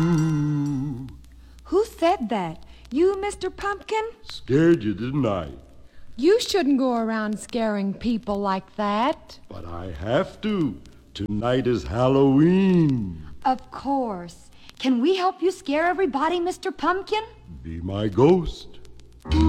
Who said that? You, Mr. Pumpkin? Scared you, didn't I? You shouldn't go around scaring people like that. But I have to. Tonight is Halloween. Of course. Can we help you scare everybody, Mr. Pumpkin? Be my ghost.